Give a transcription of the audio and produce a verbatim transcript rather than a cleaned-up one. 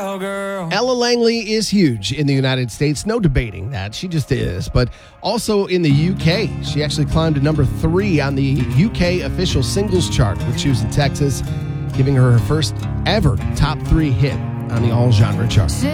girl. Ella Langley is huge in the United States. No debating that. She just is. But also in the U K. She actually climbed to number three on the U K official singles chart with Choose in Texas, giving her her first ever top three hit on the all genre chart.